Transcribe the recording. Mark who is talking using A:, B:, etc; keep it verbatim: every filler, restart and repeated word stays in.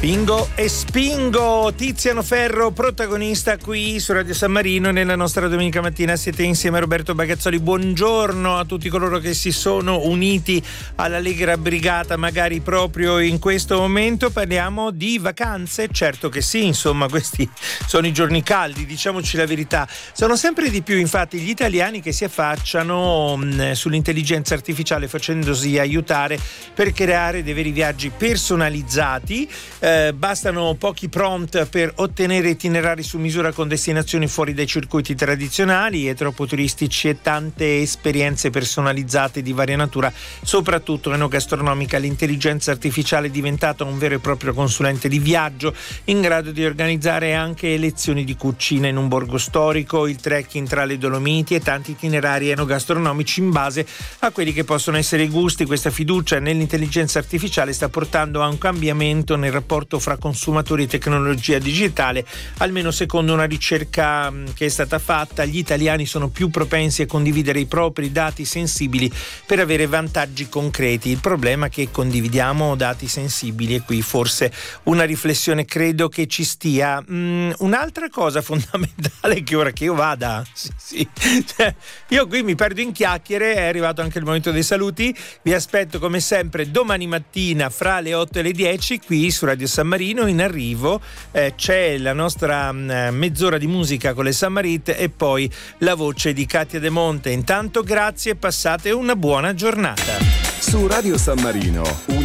A: Spingo e spingo, Tiziano Ferro protagonista qui su Radio San Marino nella nostra domenica mattina. Siete insieme a Roberto Bagazzoli. Buongiorno a tutti coloro che si sono uniti all'Allegra Brigata magari proprio in questo momento. Parliamo di vacanze, certo che sì, insomma questi sono i giorni caldi, diciamoci la verità. Sono sempre di più infatti gli italiani che si affacciano mh, sull'intelligenza artificiale facendosi aiutare per creare dei veri viaggi personalizzati. Eh, bastano pochi prompt per ottenere itinerari su misura con destinazioni fuori dai circuiti tradizionali e troppo turistici e tante esperienze personalizzate di varia natura, soprattutto enogastronomica. L'intelligenza artificiale è diventata un vero e proprio consulente di viaggio in grado di organizzare anche lezioni di cucina in un borgo storico, il trekking tra le Dolomiti e tanti itinerari enogastronomici in base a quelli che possono essere i gusti. Questa fiducia nell'intelligenza artificiale sta portando a un cambiamento nel rapporto fra consumatori e tecnologia digitale. Almeno secondo una ricerca che è stata fatta, gli italiani sono più propensi a condividere i propri dati sensibili per avere vantaggi concreti. Il problema è che condividiamo dati sensibili e qui forse una riflessione credo che ci stia. Mm, un'altra cosa fondamentale che ora che io vada, sì, sì. Cioè, io qui mi perdo in chiacchiere, è arrivato anche il momento dei saluti. Vi aspetto come sempre domani mattina fra le otto e le dieci qui su Radio San Marino. In arrivo eh, c'è la nostra mh, mezz'ora di musica con le Sammarit e poi la voce di Katia De Monte. Intanto grazie e passate una buona giornata.
B: Su Radio San Marino